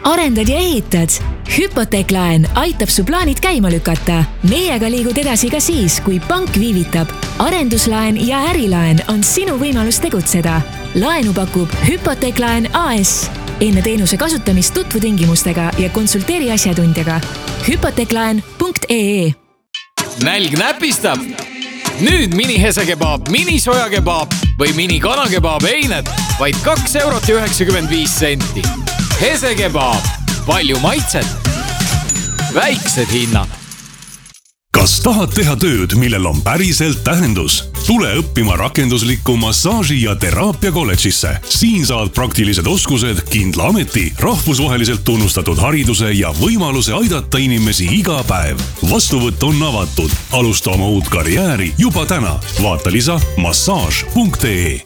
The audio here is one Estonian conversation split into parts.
arendad ja ehitad? Hüpoteeklaen aitab su plaanid käima lükata. Meiega liigud edasi ka siis, kui pank viivitab. Arenduslaen ja ärilaen on sinu võimalus tegutseda. Laenu pakub Hüpoteeklaen AS. Enne teenuse kasutamist tutvu tingimustega ja konsulteeri asjatundjaga. Hüpoteeklaen.ee. Nälg näpistab? Nüüd mini-hesekebaab, mini-sojakebaab või mini-kanakebaab eined vaid 2,95 €. Hesekebaab. Palju maitset. Väiksed hinnad. Kas tahad teha tööd, millel on päriselt tähendus? Tule õppima rakenduslikku massaaži- ja teraapia kolledžisse. Siin saad praktilised oskused, kindla ameti, rahvusvaheliselt tunnustatud hariduse ja võimaluse aidata inimesi iga päev. Vastuvõtt on avatud. Alusta oma uut karjääri juba täna. Vaata lisa massaaž.ee.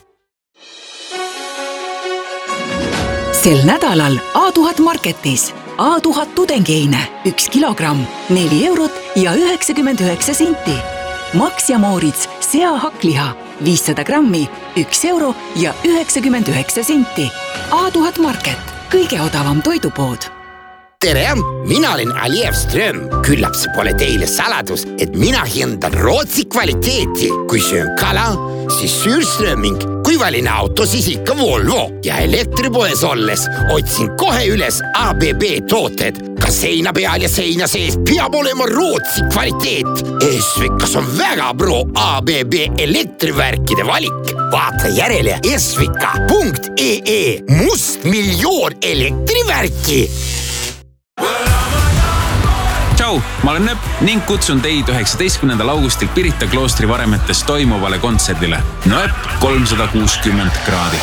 Sel nädalal A1000 Marketis A1000 tudengieine 1 kilogramm 4 € ja 99 senti. Max ja Moritz seahakkliha 500 grammi 1 € ja 99 senti. A1000 Market, kõige odavam toidupood. Tere, mina olen Aliev Ström. Küllap see pole teile saladus, et mina hindan Rootsi kvaliteeti. Kui söön kala, siis Sürströming. Kui valin auto, siis ikka Volvo. Ja elektripoes olles otsin kohe üles ABB tooted. Ka seina peal ja seina sees peab olema Rootsi kvaliteet. Esvikas on väga pro ABB elektrivärkide valik. Vaata järele esvika.ee. Must miljoon elektrivärki. Tšau, ma olen Nööp ning kutsun teid 19. augustil Pirita kloostri varemetes toimuvale kontserdile. Nööp 360 kraadi.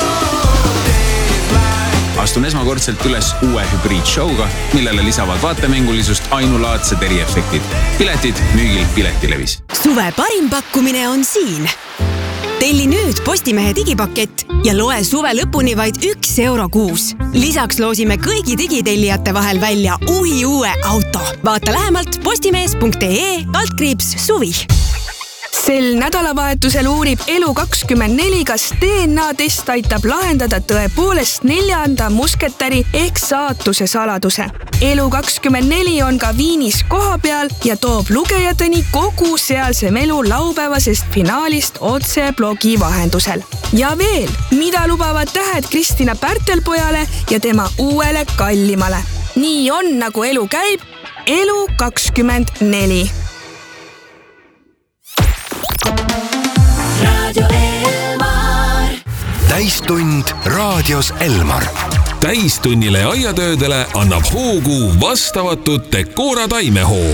Astun esmakordselt üles uue hübriidshowga, millele lisavad vaatemängulisust ainulaadsed eriefektid. Piletid müügil Piletilevis. Suve parim pakkumine on siin. Telli nüüd Postimehe digipakett ja loe suve lõpuni vaid 1 € kuus. Lisaks loosime kõigi digitellijate vahel välja uue auto. Vaata lähemalt postimees.ee/suvi. Sel nädalavahetusel uurib Elu24, kas DNA-test aitab lahendada tõepoolest 4. musketäri ehk saatuse saladuse. Elu24 on ka Viinis koha peal ja toob lugejateni kogu sealse melu laupäevasest finaalist otse blogi vahendusel. Ja veel, mida lubavad tähed Kristina Pärtelpojale ja tema uuele kallimale. Nii on, nagu elu käib. Elu24. Radio Elmar. Täistund raadios Elmar. Täistunnile ja aiatöödele annab hoogu vastavatud Decora taimehoov.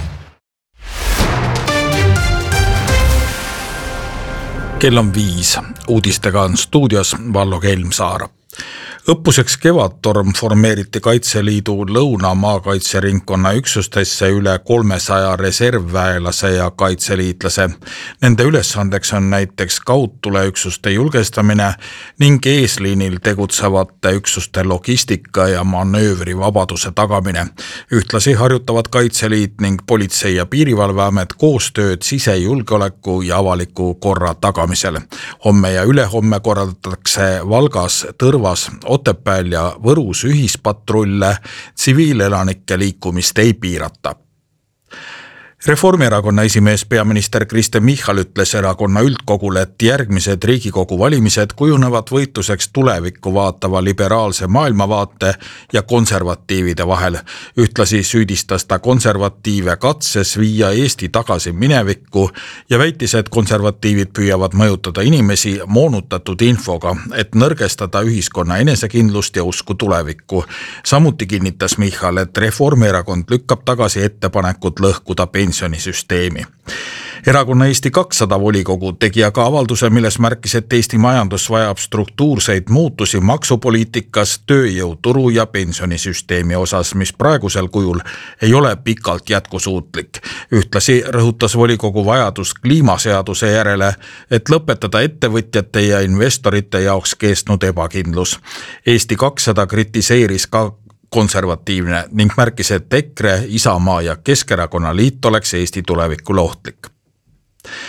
Kell on 5. Uudistega on stuudios Vallo Kelmsaar. Õppuseks Kevadtorm formeeriti Kaitseliidu Lõuna-maakaitseringkonna üksustesse üle 300 reservväelase ja kaitseliitlase. Nende ülesandeks on näiteks kaudtuleüksuste julgestamine ning eesliinil tegutsevate üksuste logistika ja manöövrivabaduse tagamine. Ühtlasi harjutavad Kaitseliit ning Politsei- ja Piirivalveamet koostööd sisejulgeoleku ja avaliku korra tagamisel. Homme ja ülehomme korraldatakse Valgas, Tõrvas, Otepääl ja Võrus ühispatrulle, tsiviilelanike liikumist ei piirata. Reformierakonna esimees peaminister Kristen Michal ütles erakonna üldkogule, et järgmised Riigikogu valimised kujunevad võitluseks tulevikku vaatava liberaalse maailmavaate ja konservatiivide vahel. Ühtlasi süüdistas ta konservatiive katses viia Eesti tagasi minevikku ja väitis, et konservatiivid püüavad mõjutada inimesi moonutatud infoga, et nõrgestada ühiskonna enesekindlust ja usku tulevikku. Samuti kinnitas Michal, et Reformierakond lükkab tagasi ettepanekut lõhkuda pensionisüsteemi. Erakonna Eesti 200 volikogu tegi aga avalduse, milles märkis, et Eesti majandus vajab struktuurseid muutusi maksupoliitikas, tööjõuturu ja pensionisüsteemi osas, mis praegusel kujul ei ole pikalt jätkusuutlik. Ühtlasi rõhutas volikogu vajadus kliimaseaduse järele, et lõpetada ettevõtjate ja investorite jaoks kestnud ebakindlus. Eesti 200 kritiseeris ka konservatiivne ning märkis, et EKRE, Isamaa ja Keskerakonna liit oleks Eesti tulevikule ohtlik.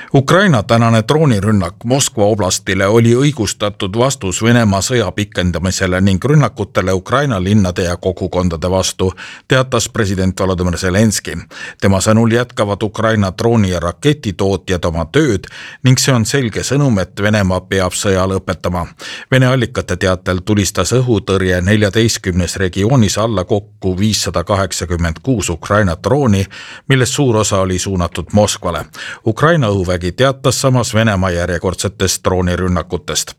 Ukraina tänane droonirünnak Moskva oblastile oli õigustatud vastus Venemaa sõja pikendamisele ning rünnakutele Ukraina linnade ja kogukondade vastu, teatas president Volodymyr Zelenski. Tema sõnul jätkavad Ukraina drooni- ja raketitootjad oma tööd ning see on selge sõnum, et Venemaa peab sõja lõpetama. Vene allikate teatel tulistas õhutõrje 14 regioonis alla kokku 586 Ukraina drooni, millest suur osa oli suunatud Moskvale. Ukraina õhuvägi teatas samas Venemaa järjekordsetest droonirünnakutest.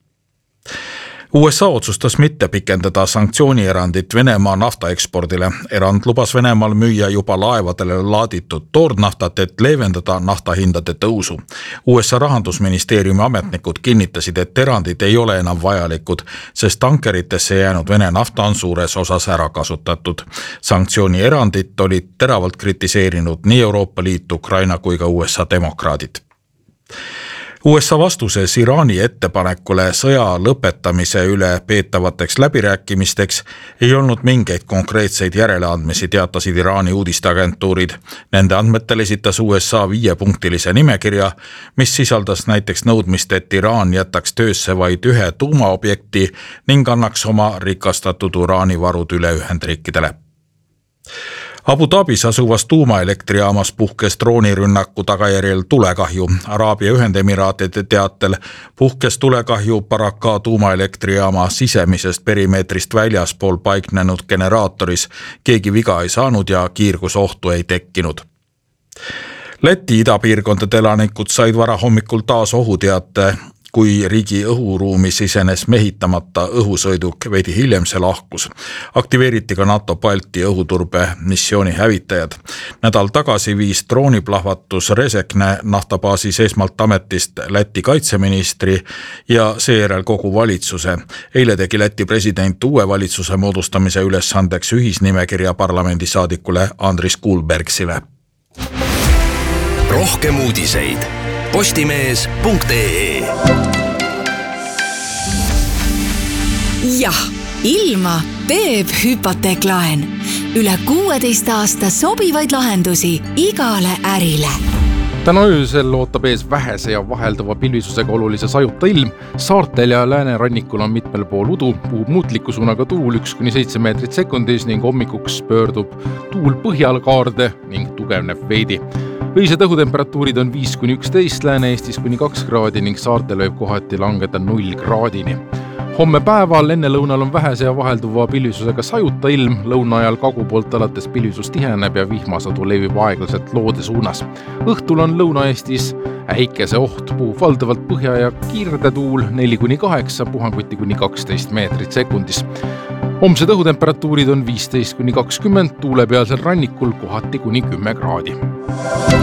USA otsustas mitte pikendada sanktsioonierandit Venemaa naftaekspordile. Erand lubas Venemaal müüa juba laevadele laaditud toornaftat, et leevendada naftahindade tõusu. USA rahandusministeeriumi ametnikud kinnitasid, et erandid ei ole enam vajalikud, sest tankeritesse jäänud Vene nafta on suures osas ära kasutatud. Sanktsioonierandit olid teravalt kritiseerinud nii Euroopa Liit, Ukraina kui ka USA demokraadid. USA vastuses Iraani ettepanekule sõja lõpetamise üle peetavateks läbirääkimisteks ei olnud mingeid konkreetseid järeleandmisi, teatasid Iraani uudisteagentuurid. Nende andmetel esitas USA 5-punktilise nimekirja, mis sisaldas näiteks nõudmist, et Iraan jätaks töösse vaid ühe tuumaobjekti ning annaks oma rikastatud uraanivarud üle Ühendriikidele. Abu Dhabis asuvas tuumaelektrijaamas puhkes droonirünnaku tagajärjel tulekahju. Araabia Ühendemiraatide teatel puhkes tulekahju Baraka tuumaelektrijaama sisemisest perimeetrist väljaspool paiknenud generaatoris. Keegi viga ei saanud ja kiirgusohtu ei tekkinud. Läti idapiirkondade elanikud said varahommikul taas ohuteate, kui riigi õhuruumi sisenes mehitamata õhusõiduk, veidi hiljem see lahkus. Aktiveeriti ka NATO Balti õhuturbe missiooni hävitajad. Nädal tagasi viis drooniplahvatus Resekne naftabaasis esmalt ametist Läti kaitseministri ja seejärel kogu valitsuse. Eile tegi Läti president uue valitsuse moodustamise ülesandeks ühisnimekirja parlamendisaadikule Andris Kuulbergsile. Rohkem uudiseid postimees.ee. Jah, ilma teeb hüpoteeklaen. Üle 16 aasta sobivaid lahendusi igale ärile. Täna öösel ootab ees vähese ja vahelduva pilvisusega olulise sajuta ilm. Saartel ja läänerannikul on mitmel pool udu, puhub muutliku suunaga tuul 1-7 meetrit sekundis ning hommikuks pöördub tuul põhjalkaarde ning tugevneb veidi. Öised õhutemperatuurid on 5-11, Lääne-Eestis kuni 2 kraadi ning saartel võib kohati langeda 0 kraadini. Homme päeval enne lõunal on vähese ja vahelduva pilvisusega sajuta ilm, lõuna ajal kagu poolt alates pilvisus tiheneb ja vihmasadu levib aeglaselt loode suunas. Õhtul on Lõuna-Eestis äikese oht, puhub valdavalt põhja ja kirdetuul 4-8, puhanguti kuni 12 meetrit sekundis. Homsed õhutemperatuurid on 15-20, tuulepealsel rannikul kohati kuni 10 kraadi.